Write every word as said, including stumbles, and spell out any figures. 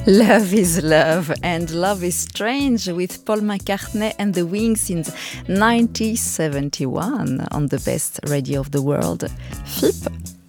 Love is Love and Love is Strange with Paul McCartney and the Wings in nineteen seventy-one on the best radio of the world, F I P.